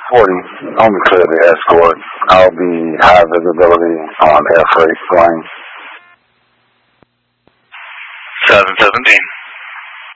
40, only clear the escort. I'll be high visibility on air freight plane. 717.